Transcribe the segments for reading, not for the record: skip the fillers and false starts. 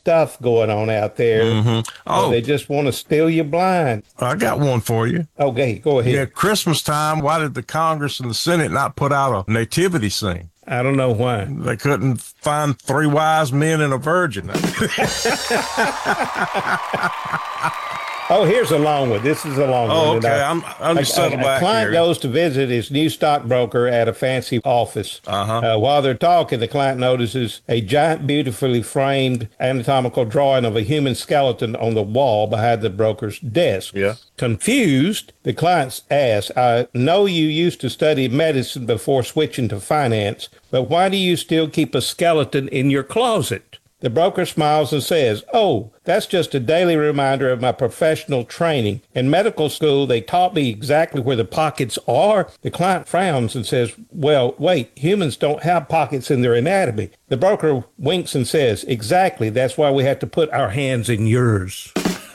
stuff going on out there. Mm-hmm. Oh, they just want to steal you blind. I got one for you. Okay, go ahead. Yeah, Christmas time, why did the Congress and the Senate not put out a nativity scene? I don't know why. They couldn't find 3 wise men and a virgin. Oh, here's a long one. This is a long one. Oh, okay. I'm just settled back here. A client here. goes to visit his new stockbroker at a fancy office. While they're talking, the client notices a giant, beautifully framed anatomical drawing of a human skeleton on the wall behind the broker's desk. Yeah. Confused, the client asks, I know you used to study medicine before switching to finance, but why do you still keep a skeleton in your closet? The broker smiles and says, oh, that's just a daily reminder of my professional training. In medical school, they taught me exactly where the pockets are. The client frowns and says, well, wait, humans don't have pockets in their anatomy. The broker winks and says, exactly, that's why we have to put our hands in yours.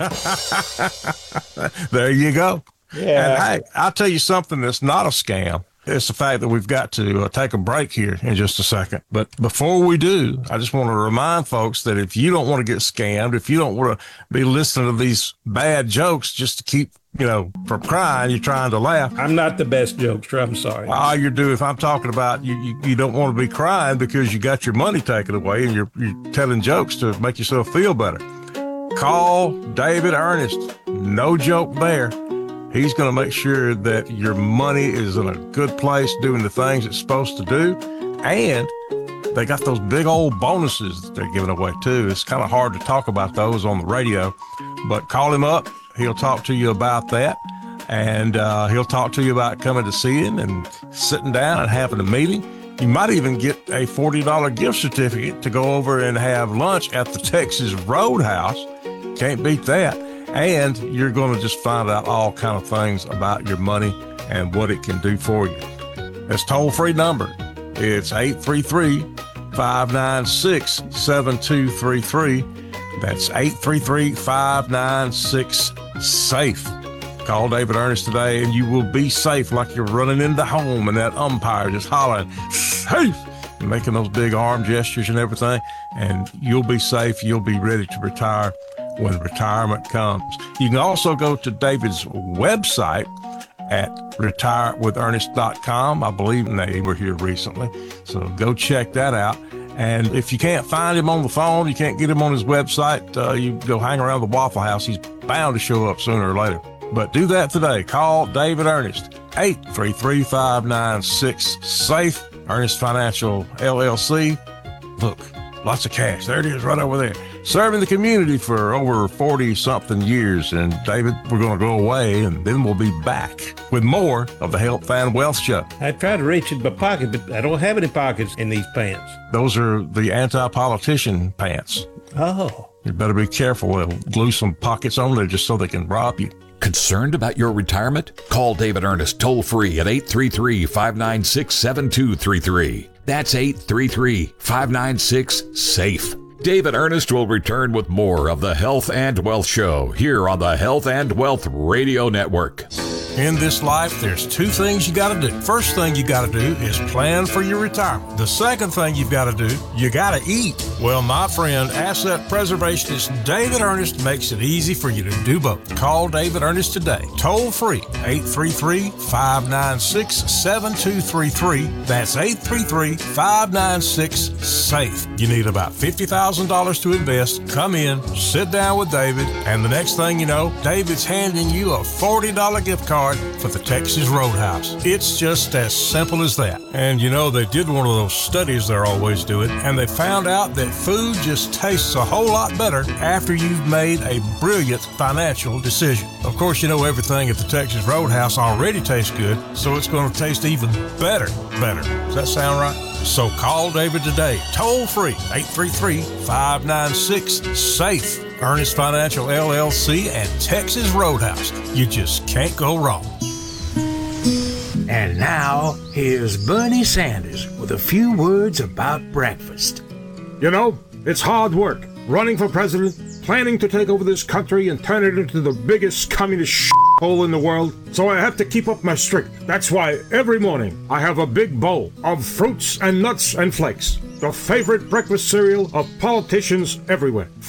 There you go. Yeah. And hey, I'll tell you something that's not a scam. It's the fact that we've got to take a break here in just a second. But before we do, I just want to remind folks that if you don't want to get scammed, if you don't want to be listening to these bad jokes just to keep, from crying, you're trying to laugh. I'm not the best jokester. I'm sorry. All you're doing, if I'm talking about you don't want to be crying because you got your money taken away and you're telling jokes to make yourself feel better. Call David Ernest. No joke there. He's going to make sure that your money is in a good place doing the things it's supposed to do. And they got those big old bonuses that they're giving away too. It's kind of hard to talk about those on the radio, but call him up. He'll talk to you about that. And he'll talk to you about coming to see him and sitting down and having a meeting. You might even get a $40 gift certificate to go over and have lunch at the Texas Roadhouse. Can't beat that. And you're going to just find out all kind of things about your money and what it can do for you. That's toll-free number. It's 833-596-7233. That's 833-596-SAFE. Call David Ernest today and you will be safe like you're running into home and that umpire just hollering, safe, and making those big arm gestures and everything. And you'll be safe. You'll be ready to retire when retirement comes. You can also go to David's website at retirewithernest.com. I believe they were here recently, so go check that out. And if you can't find him on the phone, you can't get him on his website, you go hang around the Waffle House. He's bound to show up sooner or later. But do that today. Call David Ernest, 833-596-SAFE, Ernest Financial LLC. Look, lots of cash. There it is right over there. Serving the community for over 40-something years. And, David, we're going to go away, and then we'll be back with more of the Health and Wealth Show. I try to reach in my pocket, but I don't have any pockets in these pants. Those are the anti-politician pants. Oh. You better be careful. They'll glue some pockets on there just so they can rob you. Concerned about your retirement? Call David Ernest toll-free at 833-596-7233. That's 833-596-SAFE. David Ernest will return with more of the Health and Wealth Show here on the Health and Wealth Radio Network. In this life, there's 2 things you got to do. First thing you got to do is plan for your retirement. The second thing you've got to do, you got to eat. Well, my friend, asset preservationist David Ernest makes it easy for you to do both. Call David Ernest today. Toll free, 833-596-7233. That's 833-596-SAFE. You need about $50,000 to invest. Come in, sit down with David, and the next thing you know, David's handing you a $40 gift card for the Texas Roadhouse. It's just as simple as that. And they did one of those studies they're always doing, and they found out that food just tastes a whole lot better after you've made a brilliant financial decision. Of course, everything at the Texas Roadhouse already tastes good, so it's going to taste even better. Does that sound right? So call David today, toll free, 833-596-SAFE. Ernest Financial LLC and Texas Roadhouse. You just can't go wrong. And now, here's Bernie Sanders with a few words about breakfast. It's hard work. Running for president, planning to take over this country and turn it into the biggest communist hole in the world. So I have to keep up my streak. That's why every morning I have a big bowl of fruits and nuts and flakes. The favorite breakfast cereal of politicians everywhere.